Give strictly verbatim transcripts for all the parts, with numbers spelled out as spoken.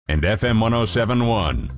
and F M one oh seven point one.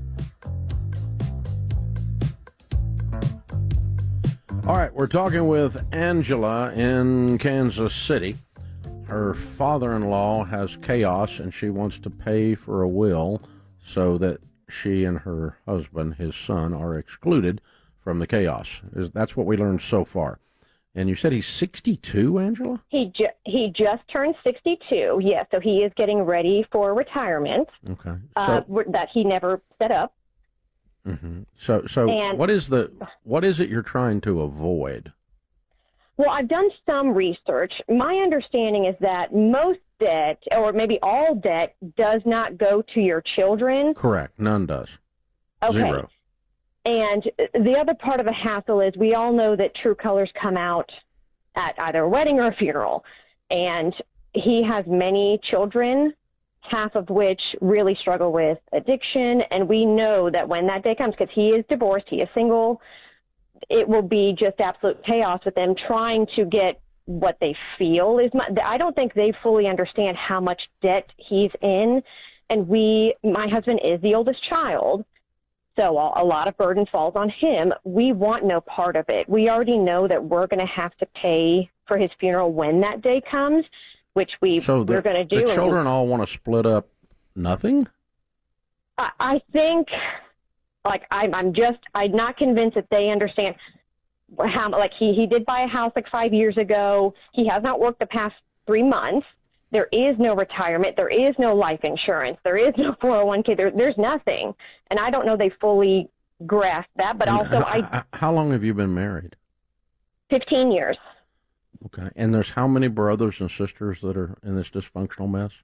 All right, we're talking with Angela in Kansas City. Her father-in-law has chaos, and she wants to pay for a will so that she and her husband, his son, are excluded from the chaos. That's what we learned so far. And you said he's sixty-two, Angela? He ju- he just turned sixty-two, yes, so he is getting ready for retirement. Okay. So, uh, that he never set up. Mm-hmm. So, so and, what is the what is it you're trying to avoid? Well, I've done some research. My understanding is that most debt, or maybe all debt, does not go to your children. Correct. None does. Okay. Zero. And the other part of the hassle is we all know that true colors come out at either a wedding or a funeral. And he has many children, half of which really struggle with addiction. And we know that when that day comes, because he is divorced, he is single, it will be just absolute chaos with them trying to get what they feel is my, I don't think they fully understand how much debt he's in. And we, my husband is the oldest child, so a lot of burden falls on him. We want no part of it. We already know that we're going to have to pay for his funeral when that day comes, which we, so the, we're going to do. The children all want to split up nothing? I, I think, like, I'm, I'm just, I'm not convinced that they understand how, like, he, he did buy a house like five years ago. He has not worked the past three months. There is no retirement. There is no life insurance. There is no four oh one k. There, there's nothing. And I don't know they fully grasp that, but and also how, I... How long have you been married? fifteen years. Okay. And there's how many brothers and sisters that are in this dysfunctional mess?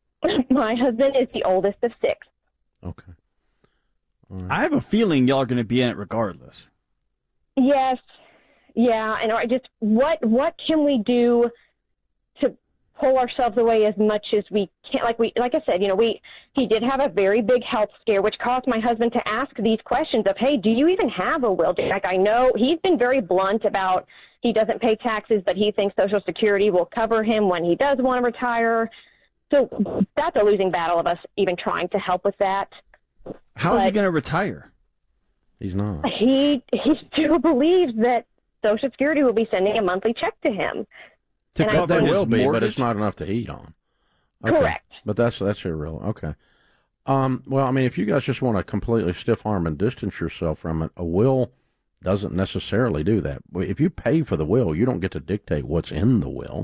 My husband is the oldest of six. Okay. Right. I have a feeling y'all are going to be in it regardless. Yes. Yeah. And I just, what, what can we do to pull ourselves away as much as we can? Like we, like I said, you know, we, he did have a very big health scare, which caused my husband to ask these questions of, hey, do you even have a will? Like, I know he's been very blunt about he doesn't pay taxes, but he thinks Social Security will cover him when he does want to retire. So that's a losing battle of us even trying to help with that. How but is he going to retire? He's not. He he still believes that Social Security will be sending a monthly check to him. To and cover that his will be, mortgage? but it's not enough to eat on. Okay. Correct. But that's that's irrelevant. Okay. Um, well, I mean, if you guys just want to completely stiff arm and distance yourself from it, a will doesn't necessarily do that. If you pay for the will, you don't get to dictate what's in the will.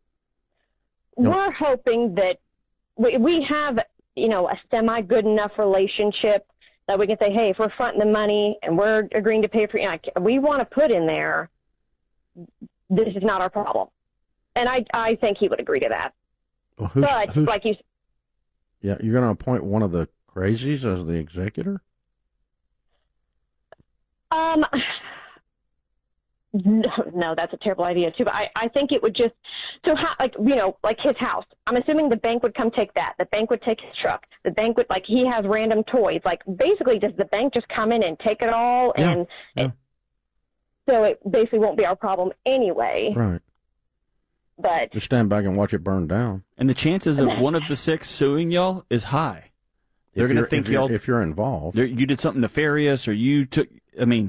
We're Nope. hoping that we, we have, you know, a semi-good enough relationship that we can say, hey, if we're fronting the money and we're agreeing to pay for, you know, we want to put in there, this is not our problem. And I I think he would agree to that. Well, who's, but, who's, like you yeah, you're going to appoint one of the crazies as the executor? Um, no, no, that's a terrible idea too. But I, I think it would just, so how, like, you know, like his house. I'm assuming the bank would come take that. The bank would take his truck. The bank would, like, he has random toys. Like, basically, does the bank just come in and take it all? Yeah, and yeah. It, so it basically won't be our problem anyway. Right. But Just stand back and watch it burn down. And the chances of one of the six suing y'all is high. They're If going to you're- think if you're, y'all if you're involved. you did something nefarious, or you took. I mean,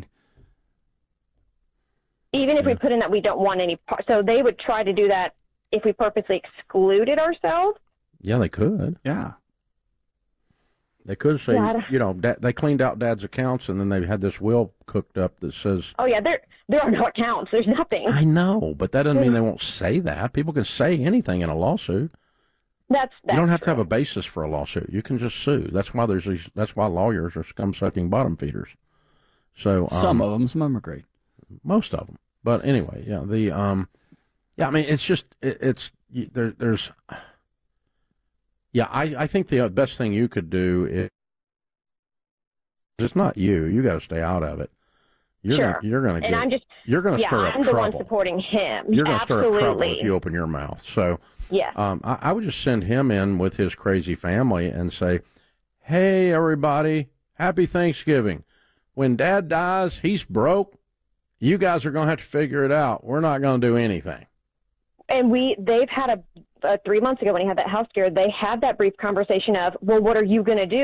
even if Yeah. we put in that we don't want any part, so they would try to do that if we purposely excluded ourselves. Yeah, they could. yeah. They could say, Yeah, I don't- you know, da- they cleaned out Dad's accounts, and then they had this will cooked up that says, Oh yeah, there there are no accounts. There's nothing. I know, but that doesn't mean they won't say that. People can say anything in a lawsuit. That's, that's You don't have true. to have a basis for a lawsuit. You can just sue. That's why there's these. That's why lawyers are scum-sucking bottom feeders. So um, Some of them, some of them are great. most of them. But anyway, yeah, the um, yeah, I mean, it's just it, it's there. There's, yeah, I I think the best thing you could do is it's not you. You got to stay out of it. You're Sure. gonna, you're going to And get. I'm just, you're going to yeah, stir up I'm the one trouble. supporting him. You're going to stir up trouble Absolutely. if you open your mouth. So. Yeah. Um, I, I would just send him in with his crazy family and say, hey, everybody, happy Thanksgiving. When Dad dies, he's broke. You guys are going to have to figure it out. We're not going to do anything. And we, they've had a, uh, three months ago when he had that house scare, they had that brief conversation of, well, what are you going to do?